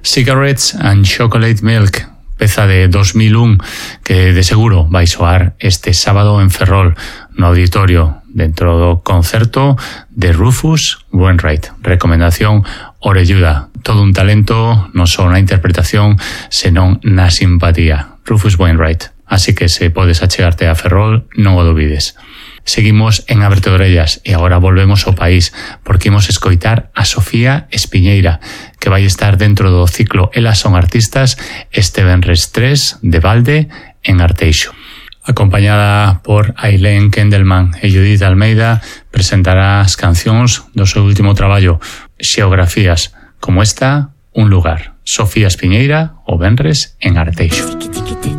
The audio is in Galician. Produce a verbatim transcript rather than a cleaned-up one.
Cigarettes and Chocolate Milk, peza de dos mil un que de seguro vai soar este sábado en Ferrol no auditorio dentro do concerto de Rufus Wainwright. Recomendación orelluda, todo un talento non só na interpretación senón na simpatía. Rufus Wainwright, así que se podes achegarte a Ferrol non o dubides. Seguimos en Ábrete Orellas e agora volvemos ao país porque imos escoitar a Sofía Espiñeira, que vai estar dentro do ciclo Elas son artistas este venres tres de Valde en Arteixo. Acompañada por Ailén Kendelman e Judith Almeida, presentará as cancións do seu último traballo, Xeografías, como esta, Un lugar. Sofía Espiñeira, o venres en Arteixo.